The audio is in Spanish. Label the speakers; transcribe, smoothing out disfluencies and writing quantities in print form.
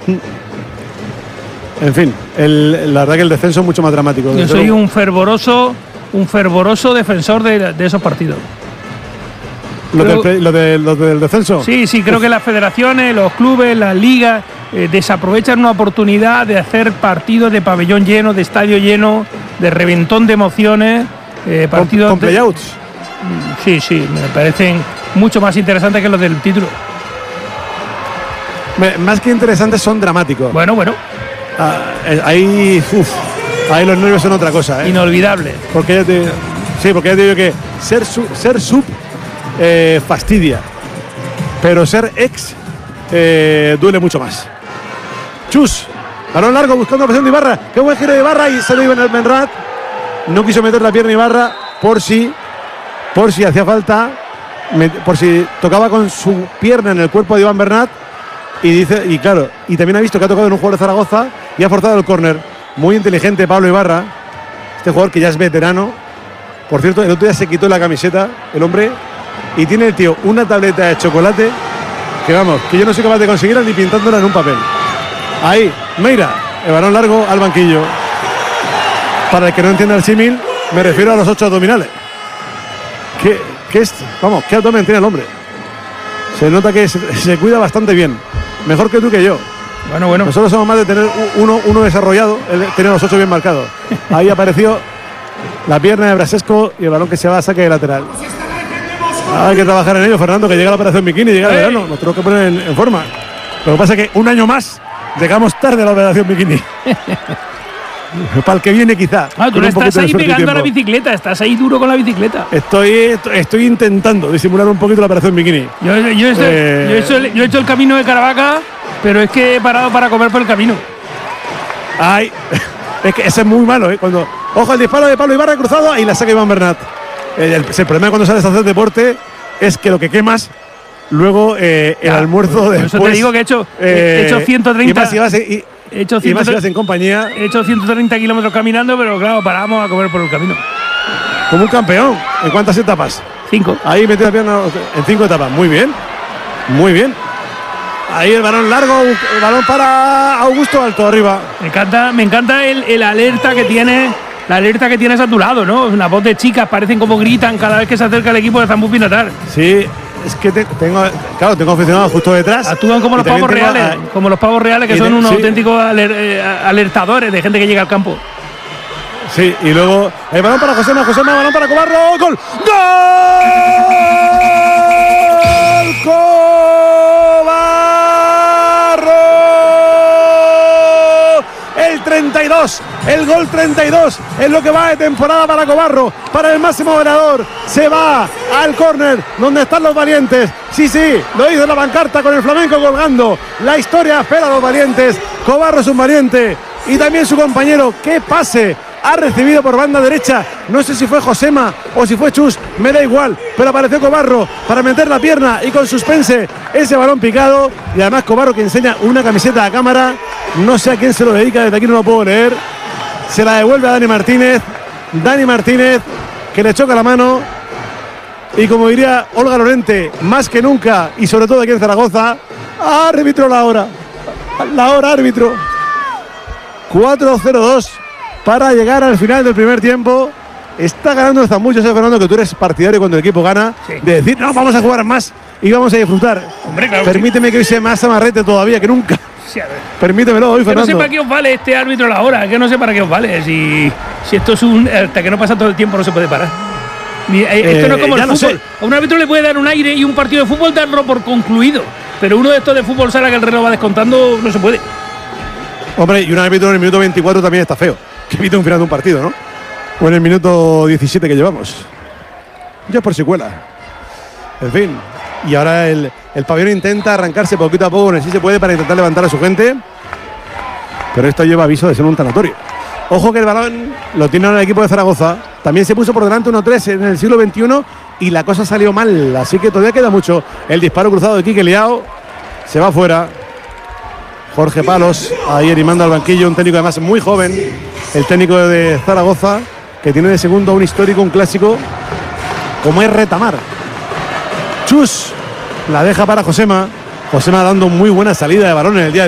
Speaker 1: En fin, la verdad que el descenso es mucho más dramático.
Speaker 2: Yo soy un fervoroso defensor de esos partidos.
Speaker 1: ¿Lo del descenso?
Speaker 2: Sí, creo que las federaciones, los clubes, las ligas desaprovechan una oportunidad de hacer partidos de pabellón lleno, de estadio lleno, de reventón de emociones. Partidos
Speaker 1: con playouts.
Speaker 2: Sí, me parecen mucho más interesantes que los del título.
Speaker 1: Más que interesantes, son dramáticos.
Speaker 2: Bueno.
Speaker 1: Ahí los nervios son otra cosa, ¿eh?
Speaker 2: Inolvidable.
Speaker 1: Porque ya te digo que ser sub fastidia, pero ser ex duele mucho más. Chus, balón largo buscando la presión de Ibarra. Qué buen giro de Ibarra y salió Iván Benrat. No quiso meter la pierna Ibarra por si hacía falta, por si tocaba con su pierna en el cuerpo de Iván Bernat. Y también ha visto que ha tocado en un jugador de Zaragoza y ha forzado el córner. Muy inteligente Pablo Ibarra, este jugador que ya es veterano. Por cierto, el otro día se quitó la camiseta, el hombre, y tiene el tío una tableta de chocolate que yo no soy capaz de conseguirla ni pintándola en un papel. Ahí, Meira, el balón largo al banquillo. Para el que no entienda el símil, me refiero a los 8 abdominales. ¿Qué abdomen tiene el hombre? Se nota que se cuida bastante bien. Mejor que tú que yo.
Speaker 2: Bueno.
Speaker 1: Nosotros somos más de tener uno desarrollado, tener los 8 bien marcados. Ahí apareció la pierna de Brasesco y el balón que se va a saque de lateral. Hay que trabajar en ello, Fernando, que llega la operación bikini, llega el verano. Nos tenemos que poner en forma. Lo que pasa es que un año más llegamos tarde a la operación bikini. Para el que viene quizá.
Speaker 2: Tú no estás ahí pegando a la bicicleta, estás ahí duro con la bicicleta.
Speaker 1: Estoy intentando disimular un poquito la operación bikini.
Speaker 2: Yo he hecho el camino de Caravaca, pero es que he parado para comer por el camino.
Speaker 1: Ay, es que ese es muy malo, ¿eh? Ojo al disparo de Pablo Ibarra cruzado y la saca Iván Bernat. El problema cuando sales a hacer deporte es que lo que quemas luego el almuerzo después.
Speaker 2: Por eso te digo que he hecho 130.
Speaker 1: Y más si vas en compañía.
Speaker 2: He hecho 130 kilómetros caminando, pero claro, paramos a comer por el camino.
Speaker 1: Como un campeón. ¿En cuántas etapas?
Speaker 2: 5.
Speaker 1: Ahí metió la pierna en 5 etapas. Muy bien. Ahí el balón largo, el balón para Augusto Alto arriba.
Speaker 2: Me encanta el alerta que tiene. La alerta que tienes a tu lado, ¿no? Una voz de chicas, parecen como gritan cada vez que se acerca el equipo de Zambú Pinatar.
Speaker 1: Sí, es que tengo aficionados justo detrás.
Speaker 2: Actúan como los pavos reales, que son unos auténticos alertadores de gente que llega al campo.
Speaker 1: Sí, y luego el balón para Josema, balón para Cobarro, ¡gol! ¡Gol! El 32, el gol 32 es lo que va de temporada para Cobarro, para el máximo goleador. Se va al córner donde están los valientes. Sí, lo hizo la pancarta con el flamenco colgando. La historia espera a los valientes. Cobarro es un valiente y también su compañero. ¡Qué pase! Ha recibido por banda derecha, no sé si fue Josema o si fue Chus, me da igual, pero apareció Cobarro para meter la pierna y con suspense ese balón picado. Y además Cobarro, que enseña una camiseta a cámara, no sé a quién se lo dedica, desde aquí no lo puedo leer, se la devuelve a Dani Martínez, que le choca la mano. Y como diría Olga Lorente, más que nunca y sobre todo aquí en Zaragoza, árbitro la hora árbitro. 4-0-2 para llegar al final del primer tiempo. Está ganando el Zambú. Yo sé, Fernando, que tú eres partidario cuando el equipo gana, de decir, no, vamos a jugar más y vamos a disfrutar.
Speaker 2: Hombre, claro.
Speaker 1: Permíteme que hoy sea más amarrete todavía que nunca.
Speaker 2: Sí,
Speaker 1: permítemelo hoy, Fernando.
Speaker 2: Que no sé para qué os vale este árbitro la hora, que no sé para qué os vale. Si esto es hasta que no pasa todo el tiempo no se puede parar. Esto no es como el fútbol. A un árbitro le puede dar un aire y un partido de fútbol darlo por concluido. Pero uno de estos de fútbol sala que el reloj va descontando, no se puede.
Speaker 1: Hombre, y un árbitro en el minuto 24 también está feo. Que evite un final de un partido, ¿no? O en el minuto 17 que llevamos. Ya por si cuela. En fin. Y ahora el pabellón intenta arrancarse poquito a poco, si se puede, para intentar levantar a su gente. Pero esto lleva aviso de ser un tanatorio. Ojo que el balón lo tiene ahora el equipo de Zaragoza. También se puso por delante 1-3 en el siglo XXI y la cosa salió mal. Así que todavía queda mucho. El disparo cruzado de Quique Liao se va fuera. Jorge Palos ahí animando al banquillo, un técnico además muy joven, el técnico de Zaragoza, que tiene de segundo un histórico, un clásico, como es Retamar. Chus la deja para Josema dando muy buena salida de balón en el día de